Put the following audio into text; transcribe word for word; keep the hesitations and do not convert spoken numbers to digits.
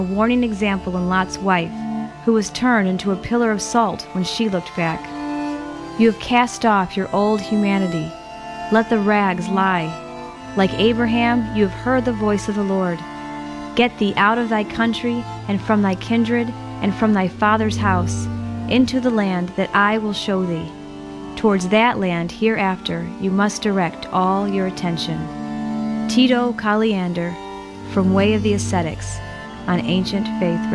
A warning example in Lot's wife, who was turned into a pillar of salt when she looked back. You have cast off your old humanity. Let the rags lie. Like Abraham, you have heard the voice of the Lord. Get thee out of thy country, and from thy kindred, and from thy father's house, into the land that I will show thee. Towards that land hereafter you must direct all your attention. Tito Colliander, from Way of the Ascetics, on Ancient Faith